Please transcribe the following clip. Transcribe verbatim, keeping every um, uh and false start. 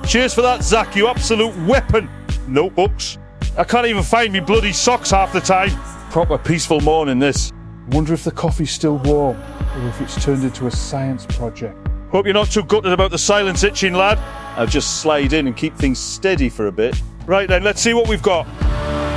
Cheers for that, Zach, you absolute weapon. Notebooks. I can't even find me bloody socks half the time. Proper peaceful morning, this. Wonder if the coffee's still warm, or if it's turned into a science project. Hope you're not too gutted about the silence itching, lad. I'll just slide in and keep things steady for a bit. Right then, let's see what we've got.